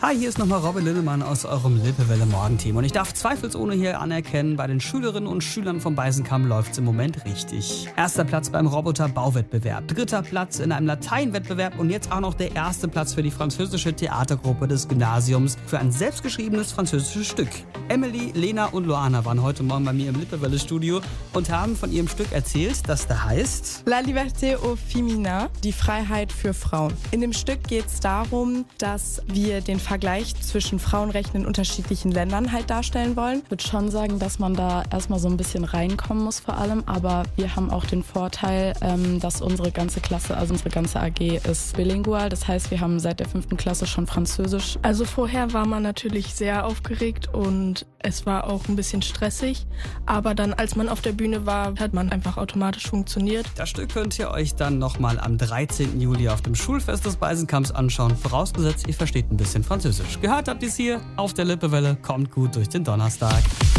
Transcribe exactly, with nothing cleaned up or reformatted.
Hi, hier ist nochmal Robin Linnemann aus eurem Lippewelle Morgenteam und ich darf zweifelsohne hier anerkennen, bei den Schülerinnen und Schülern vom Beisenkamm läuft's im Moment richtig. Erster Platz beim Roboter-Bauwettbewerb, dritter Platz in einem Lateinwettbewerb und jetzt auch noch der erste Platz für die französische Theatergruppe des Gymnasiums für ein selbstgeschriebenes französisches Stück. Emily, Lena und Loana waren heute Morgen bei mir im Lippewelle-Studio und haben von ihrem Stück erzählt, das da heißt La Liberté au Féminin, die Freiheit für Frauen. In dem Stück geht es darum, dass wir den Vergleich zwischen Frauenrechten in unterschiedlichen Ländern halt darstellen wollen. Ich würde schon sagen, dass man da erstmal so ein bisschen reinkommen muss vor allem, aber wir haben auch den Vorteil, ähm, dass unsere ganze Klasse, also unsere ganze A G ist bilingual, das heißt, wir haben seit der fünften Klasse schon Französisch. Also vorher war man natürlich sehr aufgeregt und es war auch ein bisschen stressig, aber dann, als man auf der Bühne war, hat man einfach automatisch funktioniert. Das Stück könnt ihr euch dann nochmal am dreizehnten Juli auf dem Schulfest des Beisenkamms anschauen, vorausgesetzt ihr versteht ein bisschen Französisch. Gehört habt ihr es hier auf der Lippewelle, kommt gut durch den Donnerstag.